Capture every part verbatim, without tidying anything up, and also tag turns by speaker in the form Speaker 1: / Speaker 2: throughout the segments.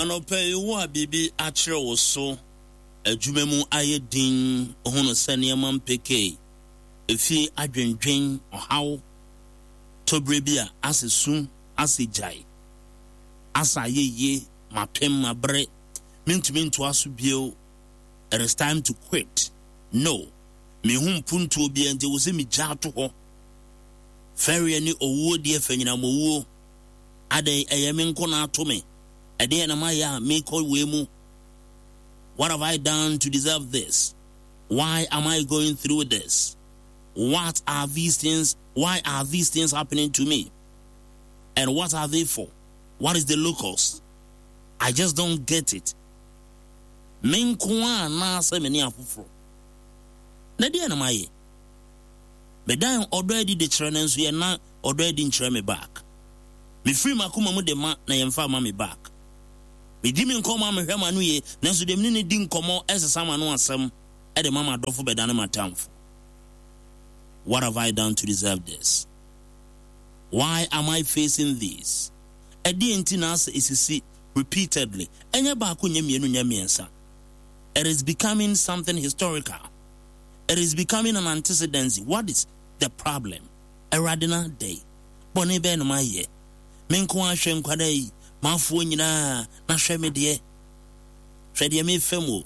Speaker 1: Anope wa bibi achre wo so adwuma mu ayedin hono sane man peke efi adwendwen ohaw tobre bia asesu asejai asa yeye mapem mabre mintumi nto aso bio. It is time to quit. No, me hum puntu obi ante wo se mi jato ho fere ni owo die fanyina mowo ade eyeme nko na ato me ade na maya me call we mu. What have I done to deserve this? Why am I going through this? What are these things? Why are these things happening to me? And what are they for? What is the locus? I just don't get it. Men kwa na se me ni afufro. Na dia na maye. Me dan already the children so ye na already nchire me back. Me free makoma mu de ma na ye mfa ma me back. Me di me nkoma me hwema no ye na so de me ni di nkomo esesa ma no asem e de mama dofo bedane matamfo. What have I done to deserve this? Why am I facing this? E di enti na asa isisi repeatedly. Enye ba ko nyamienu nyamiensa. It is becoming something historical. It is becoming an antecedency. What is the problem? Eradina day. Bone be no maye. Menko ahwe nkwada yi. Mafuo nyina na hwe me de. Hwe de me fam o.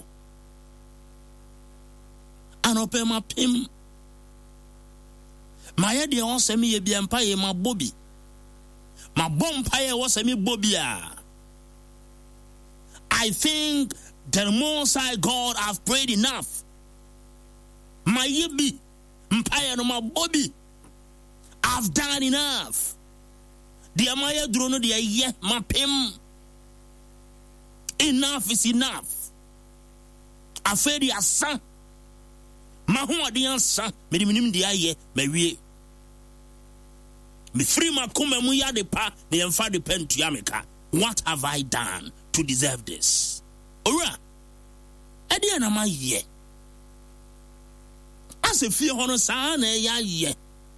Speaker 1: Anope mapim. Maye de won se me ye bia mpa ye mabobi. Mabom pa ye wo se me bobia. I think the Most High God have prayed enough. My yebi, mpaya no my bobby. I've done enough. The amaya drono the ye my pim. Enough is enough. I feel the asa. Mahua the answer. Me di minim the aye me wie. Me free ma kuma mu ya de pa the emfa de pen to yameka. What have I done to deserve this? Ora, edi na ma ye. Ase fie hono saa na ya ye.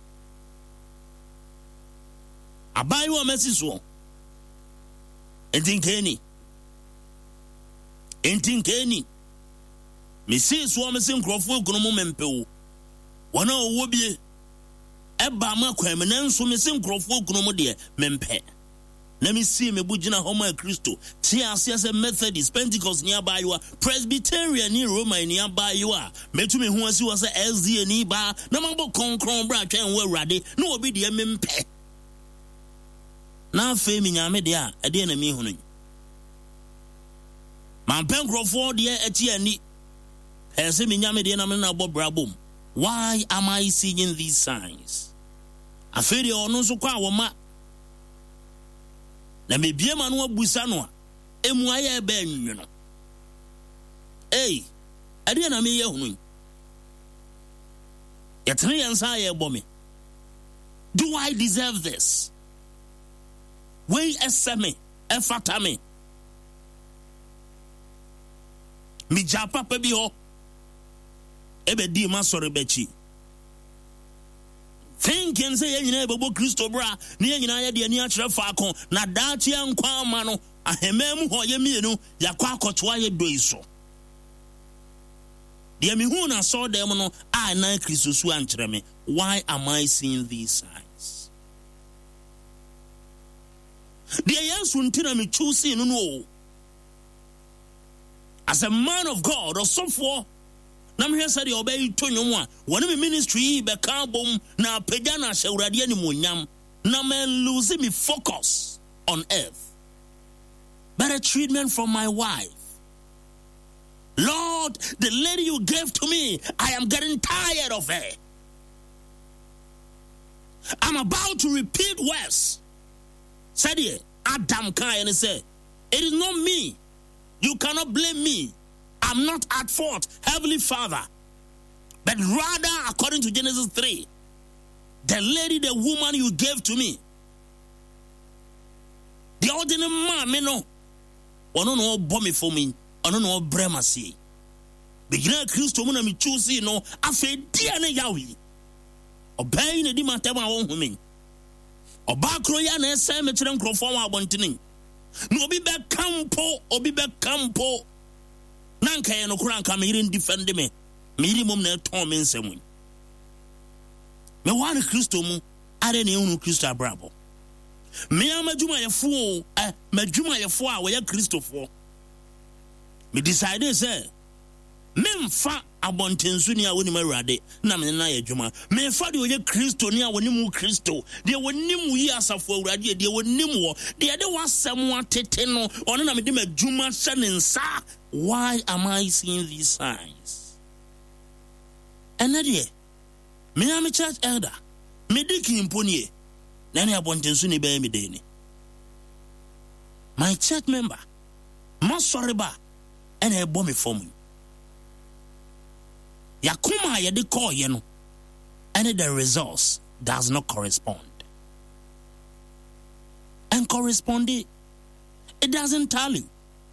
Speaker 1: Abai wo mesi so. Entinkeni. Entinkeni. Me se so mesi nkrofo egunu mo mempewo. Wona owo bie. Eba ma kwam na nso mesi nkrofo egunu mo de mempe. Let me see me bujina Homo Christo. Tia as a Methodist, Pentecost nearby you are, Presbyterian near Roma nearby you are. Metu me who was a L Z and E bar, no mambo concron branch and well ready, no be the M M P. Now faming Amedia, a dear me honey. Man Pencroft, dear Etienne, has him in Yamedian Bob Brabum. Why am I seeing these signs? I feel you no so kwa ma. Na me bia ma no abusa no a emu aye ba nwu no eh ade na me ye hunu yetre yansa ye bo me. Do I deserve this? We eseme efata me mi japa pa bi ho ebe di ma sore bechi thinking say yenya ebe bo Kristo bra na yenya ya de ani a kire fa akon na dachi ankwa ama no ahemem ho ye mienu yakwa akotoa ye doiso de mi hu na so dem no a na Kristo su ankire me. Why am I seeing these signs? De yesu ntina me choose no no as a man of God or so for na me hwesa de obey to nwom a wona me ministry be ka bom na pagya na hyewrade animonyam na me lose me focus on earth. Better treatment from my wife. Lord, the lady you gave to me, I am getting tired of her. I'm about to repeat words. Said he, Adam Kai, and he said, it is not me. You cannot blame me. I'm not at fault, Heavenly Father. But rather, according to Genesis three, the lady, the woman you gave to me, the ordinary man, me no, ono no bomb for me, ono no brema si. Begina Christo muna mi choose no, afe dia ne yawi. Obey ne di matema won humi. Oba kro ya na ese me kire nkrofo wa abontini. No be back campo, obi back campo. Nanka ya no kuranka me yire defend me. Me yire mom na ton me nsem. Me wan Kristo mu, are ne unu Kristo abrabo. Me amadwuma yefo, eh, madwuma yefo a wo ya Kristofo. Me decide say memfa abontensu ni a woni mawurade na me na yadwuma memfa de oye Kristo ni a woni mu Kristo de woni mu yi asafo awurade de woni mu wo de de wasem atete no ono na me de madwuma hye ne nsa. Why am I seeing these signs? And there me am a church elder me diki imponie na ne abontensu ni be me de ni my church member ma sorry ba ene e bo me form yakuma ye de call ye no and the results does not correspond and corresponding it doesn't tell you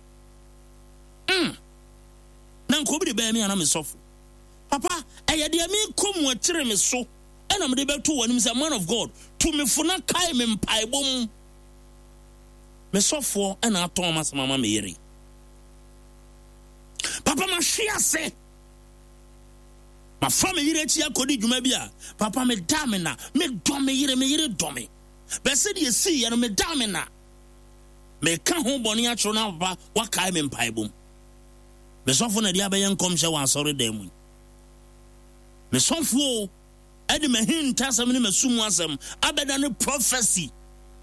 Speaker 1: mm nan ko bi be me ana me sofo papa e ye de me kom wa kire me so ena me de beto wonim say man of God to me funa kai me mpaibom me sofo ena aton ma sama me yere papa ma hwia se ma fa me yire chi akodi dwuma bi a papa me da me na me do me yire me yire do me be se de si ye no me da me na me ka ho boni a tro na papa wa kai me mpaibom me sofo na dia be yen kom hye wa sorry dem mu me sofo e de me hinta asem ne masumu asem abeda ne prophecy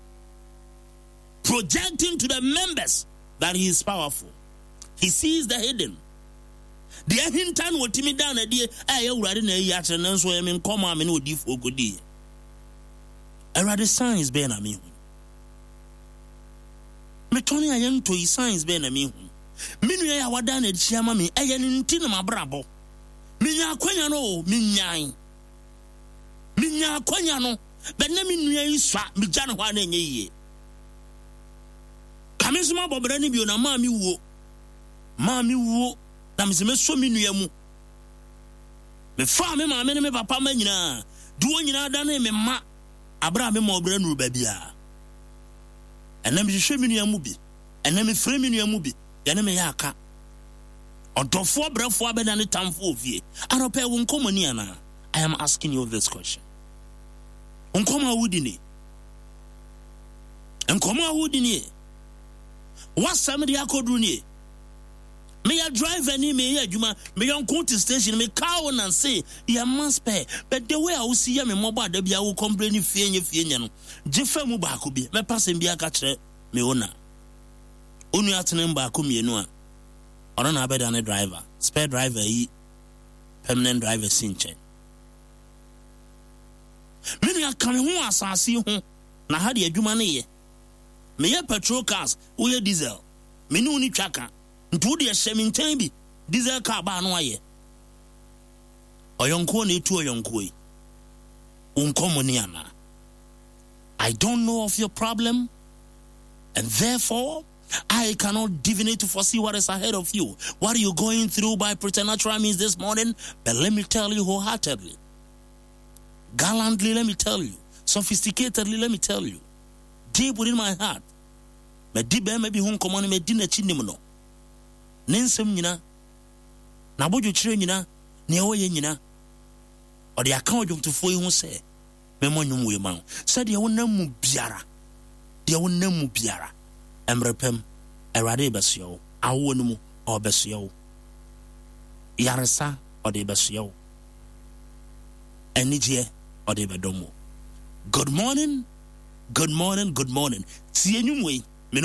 Speaker 1: projecting to the members that he is powerful. He sees the hidden. The hintan wo timi down na die aye wurade na yi atre na so yemi nkoma me na odi fo godi. Erade signs be na me hu. Me toni ayen to signs be na me hu. Me nua ya wada na chiama me aye nti na mabrabo. Me nya akwanya no me nyan. Me nya akwanya no be na me nua yi swa me gya no ho na enye yie. Kamesuma bobra ni bi na ma mi wo. Ma mi wo na me se me so mi nua mu. Me fa me ma me ne me papa ma nyina. Duo nyina da na me ma abra me ma obra nu ba bia. Ena me hwehwe mi nua mu bi. Ena me fre mi nua mu bi. Ya na me ya aka. Odofo brafo abeda ne tamfo ofie. Anope wo nkomoni ana. I am asking you this question. Unkoma wudi ni. Unkoma wudi ni. Wasam de akodru ni. Me ya driver ni me ya adwuma me yon county station me cow and say ya must pay but the way I will see ya me mobile da bia wo complain fie nye fie nye no jefa mu ba ko bi me passem bia ka kire me ona onu atene mba ko mienu a ona na abeda ne driver spare driver yi permanent driver sinche me no akame ho asase ho na ha de adwuma ne ye me ya petrol cars wo ye diesel me no ni twaka ntu de hyemintan bi diesel car ba no aye oyonko na etu oyonko yi unkomoni ana. I don't know of your problem and therefore I cannot divinate to foresee what is ahead of you. What are you going through by preternatural means this morning? But let me tell you wholeheartedly, gallantly let me tell you, sophisticatedly let me tell you, deep within my heart, me di be me bi hu nkomo me di na chi nim no nensem nyina na bojo kire nyina ne wo ye nyina o de aka odwom to fo yi hu se me monyum we ma se de wonam mu biara de wonam mu biara emrepem erade besio awo no mu o besio yaresa o de besio enije o de bedomo. Good morning, good morning, good morning. See you anyway.